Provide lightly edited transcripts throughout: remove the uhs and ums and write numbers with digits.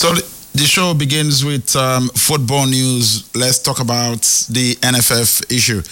So the show begins with football news. Let's talk about the NFF issue.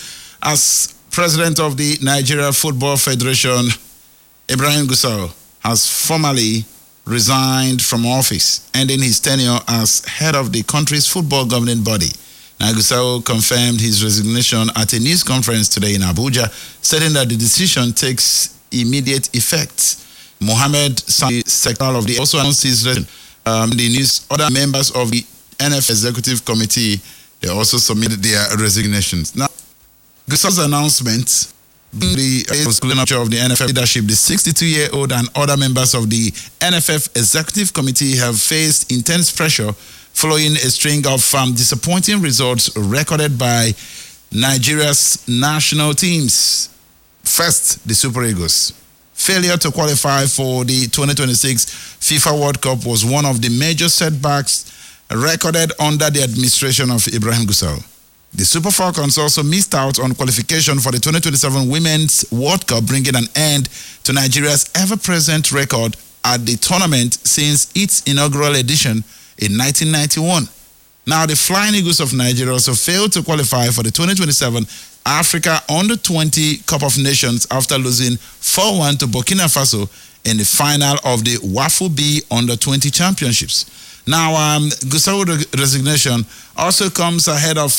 As president of the Nigeria Football Federation, Ibrahim Gusau has formally resigned from office, ending his tenure as head of the country's football governing body. Now, Gusau confirmed his resignation at a news conference today in Abuja, stating that the decision takes immediate effect. Mohammed Sani, secretary of the also announced his resignation. The news, other members of the NFF Executive Committee, they also submitted their resignations. Now, Gusau's announcement, the of the NFF leadership, the 62-year-old and other members of the NFF Executive Committee have faced intense pressure following a string of disappointing results recorded by Nigeria's national teams. First, the Super Eagles. Failure to qualify for the 2026 FIFA World Cup was one of the major setbacks recorded under the administration of Ibrahim Gusau. The Super Falcons also missed out on qualification for the 2027 Women's World Cup, bringing an end to Nigeria's ever-present record at the tournament since its inaugural edition in 1991. Now, the Flying Eagles of Nigeria also failed to qualify for the 2027 Africa Under-20 Cup of Nations after losing 4-1 to Burkina Faso in the final of the WAFU B Under-20 Championships. Now, Gusau's resignation also comes ahead of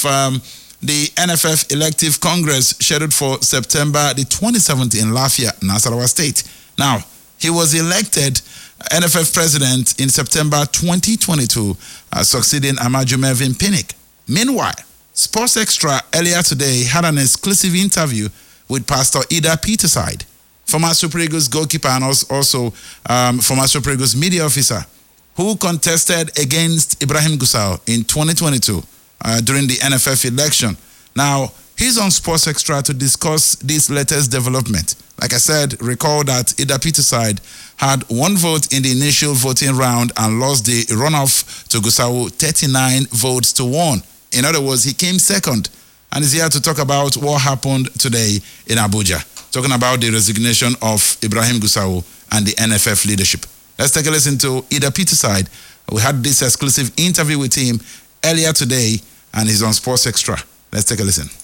the NFF elective congress scheduled for September the 27th in Lafia, Nasarawa State. Now, he was elected NFF president in September 2022, succeeding Amaju Melvin Pinnick. Meanwhile, Sports Extra earlier today had an exclusive interview with Pastor Ida Peterside, former Super Eagles goalkeeper and also former Super Eagles media officer, who contested against Ibrahim Gusau in 2022 during the NFF election. Now, he's on Sports Extra to discuss this latest development. Like I said, recall that Ida Peterside had one vote in the initial voting round and lost the runoff to Gusau 39 votes to 1. In other words, he came second and is here to talk about what happened today in Abuja, talking about the resignation of Ibrahim Gusau and the NFF leadership. Let's take a listen to Ida Peterside. We had this exclusive interview with him earlier today, and he's on Sports Extra. Let's take a listen.